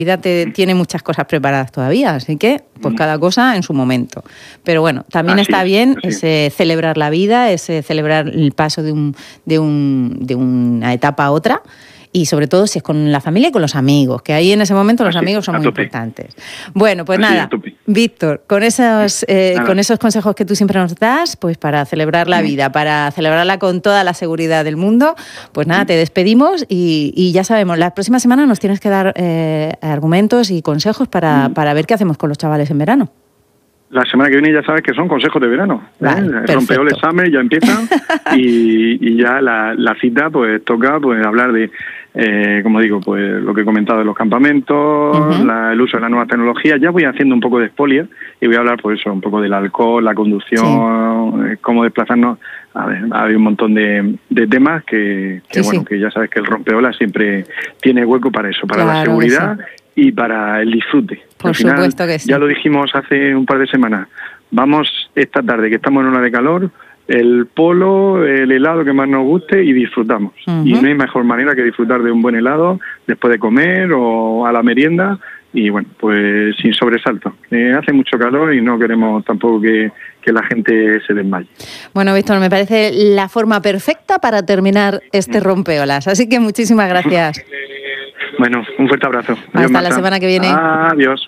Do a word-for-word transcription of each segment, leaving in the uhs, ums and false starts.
vida te tiene muchas cosas preparadas todavía, así que pues cada cosa en su momento. Pero bueno, también así está bien es, ese celebrar la vida, ese celebrar el paso de, un, de, un, de una etapa a otra, y sobre todo si es con la familia y con los amigos, que ahí en ese momento los así, amigos son muy tope. importantes. Bueno, pues así, nada, Víctor, con esos, eh, con esos consejos que tú siempre nos das, pues para celebrar la vida, para celebrarla con toda la seguridad del mundo, pues nada, te despedimos y, y ya sabemos, la próxima semana nos tienes que dar eh, argumentos y consejos para, para ver qué hacemos con los chavales en verano. La semana que viene ya sabes que son consejos de verano. Vale, ¿eh? Rompeoles Summer ya empieza y, y ya la, la cita pues toca pues hablar de, eh, como digo, pues lo que he comentado de los campamentos, uh-huh. la, el uso de la nueva tecnología. Ya voy haciendo un poco de spoiler y voy a hablar pues eso, un poco del alcohol, la conducción, sí. eh, cómo desplazarnos. A ver, hay un montón de, de temas que, que sí, bueno, sí. que ya sabes que el rompeolas siempre tiene hueco para eso, para claro la seguridad sí. y para el disfrute. Por Al final, supuesto que sí. Ya lo dijimos hace un par de semanas. Vamos esta tarde, que estamos en una de calor, el polo, el helado que más nos guste y disfrutamos. Uh-huh. Y no hay mejor manera que disfrutar de un buen helado después de comer o a la merienda. Y bueno, pues sin sobresalto. Eh, hace mucho calor y no queremos tampoco que, que la gente se desmaye. Bueno, Víctor, me parece la forma perfecta para terminar este rompeolas. Así que muchísimas gracias. Bueno, un fuerte abrazo. Hasta Adiós, la Marta. Semana que viene. Adiós.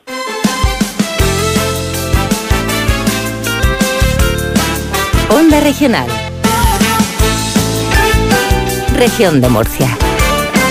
Onda Regional. Región de Murcia.